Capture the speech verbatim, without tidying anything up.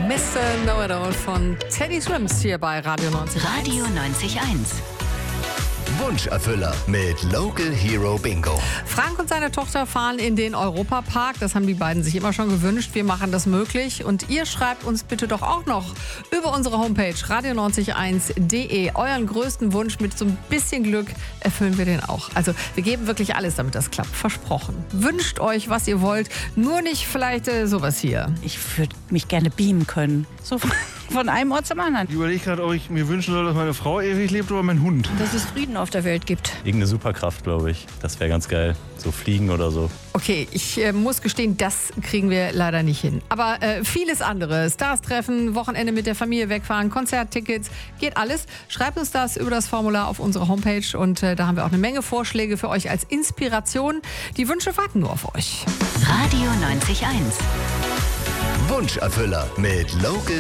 mister Know-It-All von Teddy Swims hier bei Radio neunzig Komma eins. Radio neunzig Komma eins. Wunscherfüller mit Local Hero Bingo. Frank und seine Tochter fahren in den Europapark. Das haben die beiden sich immer schon gewünscht. Wir machen das möglich. Und ihr schreibt uns bitte doch auch noch über unsere Homepage radio neunzig Komma eins punkt de euren größten Wunsch. Mit so ein bisschen Glück erfüllen wir den auch. Also wir geben wirklich alles, damit das klappt. Versprochen. Wünscht euch, was ihr wollt. Nur nicht vielleicht äh, sowas hier. Ich würde mich gerne beamen können. So von einem Ort zum anderen. Ich überlege gerade, ob ich mir wünschen soll, dass meine Frau ewig lebt oder mein Hund. Dass es Frieden auf der Welt gibt. Irgendeine Superkraft, glaube ich. Das wäre ganz geil. So fliegen oder so. Okay, ich äh, muss gestehen, das kriegen wir leider nicht hin. Aber äh, vieles andere. Stars treffen, Wochenende mit der Familie wegfahren, Konzerttickets, geht alles. Schreibt uns das über das Formular auf unserer Homepage und äh, da haben wir auch eine Menge Vorschläge für euch als Inspiration. Die Wünsche warten nur auf euch. Radio neunzig Komma eins. Wunscherfüller mit Local